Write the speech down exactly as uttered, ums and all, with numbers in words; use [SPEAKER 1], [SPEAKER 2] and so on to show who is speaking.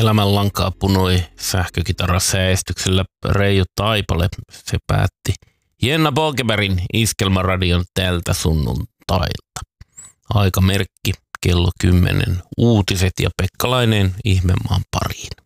[SPEAKER 1] elämänlankaa punoi sähkökitarasäästyksellä Reijo Taipale. Se päätti Jenna Bogebergin Iskelmäradion tältä sunnuntailta. Aikamerkki kello kymmenen uutiset ja Pekka Laineen Ihmemaan pariin.